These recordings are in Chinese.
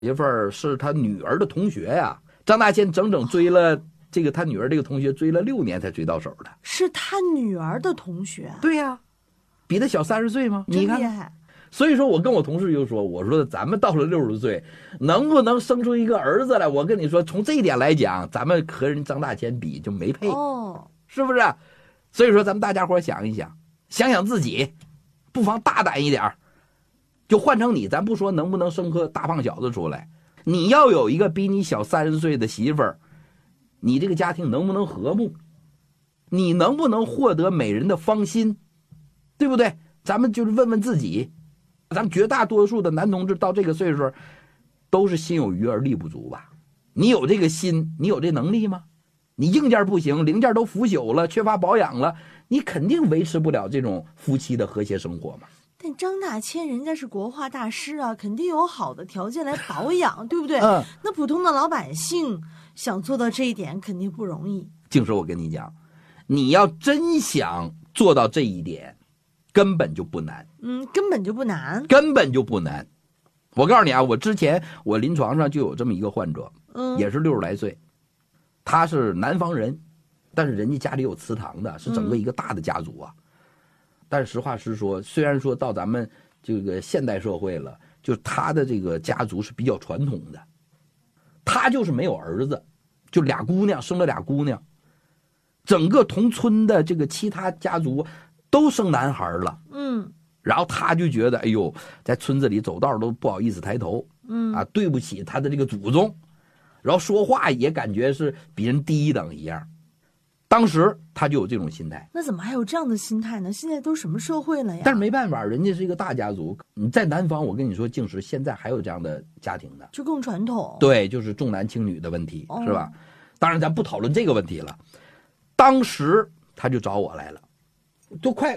媳妇儿是他女儿的同学呀。张大千整整追了这个他女儿这个同学追了6年才追到手的。 是他女儿的同学？ 对呀，比他小30岁吗？ 真厉害。 所以说我跟我同事就说，我说咱们到了60岁，能不能生出一个儿子来？我跟你说，从这一点来讲，咱们和人张大千比就没配，是不是？所以说咱们大家伙想一想，想想自己，不妨大胆一点，就换成你，咱不说能不能生个大胖小子出来，你要有一个比你小30岁的媳妇儿，你这个家庭能不能和睦？你能不能获得美人的芳心？对不对？咱们就是问问自己。咱们绝大多数的男同志到这个岁数都是心有余而力不足吧？你有这个心，你有这能力吗？你硬件不行，零件都腐朽了，缺乏保养了，你肯定维持不了这种夫妻的和谐生活嘛。 但张大千人家是国画大师啊，肯定有好的条件来保养，对不对？那普通的老百姓想做到这一点肯定不容易。 静说，我跟你讲，你要真想做到这一点，根本就不难。 根本就不难， 根本就不难。我告诉你啊，我之前我临床上就有这么一个患者，也是60来岁，他是南方人，但是人家家里有祠堂的，是整个一个大的家族啊。但是实话实说，虽然说到咱们这个现代社会了，就他的这个家族是比较传统的，他就是没有儿子，就俩姑娘，生了俩姑娘，整个同村的这个其他家族都生男孩了。然后他就觉得，哎呦，在村子里走道都不好意思抬头，对不起他的这个祖宗，然后说话也感觉是比人低一等一样。当时他就有这种心态。 那怎么还有这样的心态呢？现在都什么社会了呀？ 但是没办法，人家是一个大家族。你在南方，我跟你说，静时现在还有这样的家庭的， 就更传统。 对，就是重男轻女的问题，是吧？当然，咱不讨论这个问题了。当时他就找我来了，都快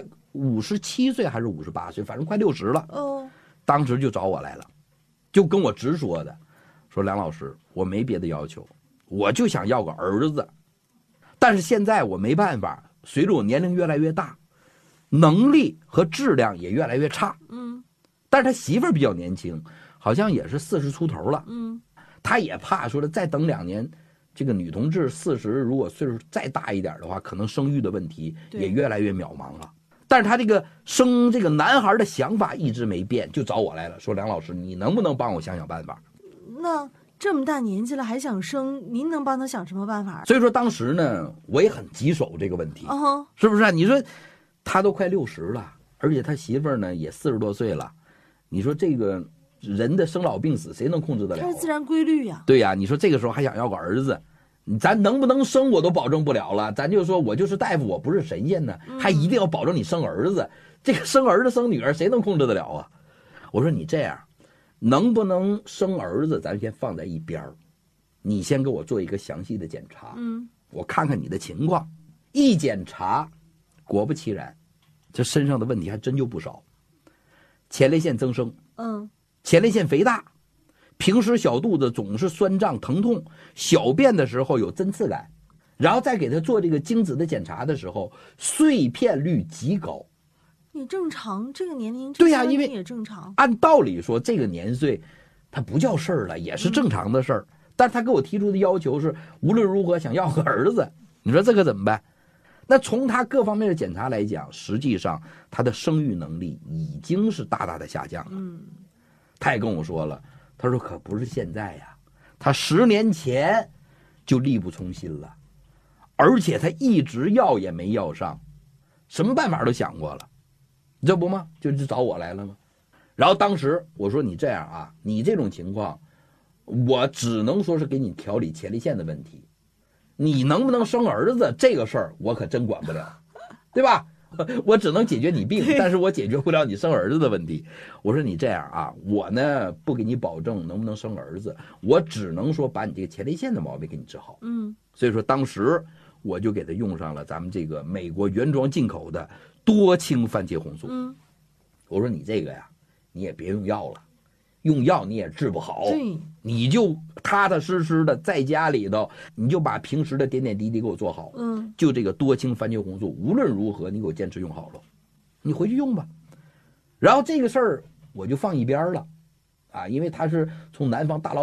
57岁还是58岁，反正快60了。当时就找我来了，就跟我直说的，说梁老师，我没别的要求，我就想要个儿子。但是现在我没办法，随着我年龄越来越大，能力和质量也越来越差。但是他媳妇儿比较年轻，好像也是40出头了。他也怕说再等2年，这个女同志40，如果岁数再大一点的话，可能生育的问题也越来越渺茫了。但是他这个生这个男孩的想法一直没变，就找我来了，说梁老师，你能不能帮我想想办法？ 那这么大年纪了还想生，您能帮他想什么办法？ 所以说当时呢，我也很棘手这个问题，是不是？你说他都快60了，而且他媳妇儿呢也40多岁了，你说这个人的生老病死谁能控制得了？ 它是自然规律呀。 对呀，你说这个时候还想要个儿子，咱能不能生我都保证不了了，咱就说我就是大夫，我不是神仙呢，还一定要保证你生儿子。这个生儿子生女儿谁能控制得了啊？我说你这样，能不能生儿子咱先放在一边，你先给我做一个详细的检查，我看看你的情况。一检查，果不其然，这身上的问题还真就不少。前列腺增生，前列腺肥大，平时小肚子总是酸胀疼痛，小便的时候有针刺感，然后再给他做这个精子的检查的时候，碎片率极高。 也正常，这个年龄对呀，因为也正常。 按道理说，这个年岁，它不叫事儿了，也是正常的事儿。但是他给我提出的要求是，无论如何想要个儿子，你说这可怎么办？那从他各方面的检查来讲，实际上他的生育能力已经是大大的下降了。他也跟我说了，他说可不是现在呀，他10年前就力不从心了，而且他一直要也没要上，什么办法都想过了，这不吗？就是找我来了吗？然后当时我说你这样啊，你这种情况，我只能说是给你调理前列腺的问题，你能不能生儿子这个事儿我可真管不了，对吧？我只能解决你病，但是我解决不了你生儿子的问题。我说你这样啊，我呢不给你保证能不能生儿子，我只能说把你这个前列腺的毛病给你治好。所以说当时我就给他用上了咱们这个美国原装进口的多氢番茄红素。我说你这个呀，你也别用药了，用药你也治不好，你就踏踏实实的在家里头，你就把平时的点点滴滴给我做好。就这个多氢番茄红素，无论如何你给我坚持用好了，你回去用吧。然后这个事儿我就放一边了， 啊，因为他是从南方大老